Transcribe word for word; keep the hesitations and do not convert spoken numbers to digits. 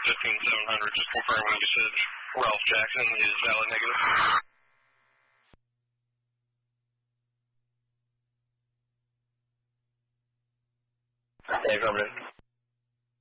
fifteen seven hundred, just confirming usage. Ralph Jackson is valid negative. Hey, affirmative.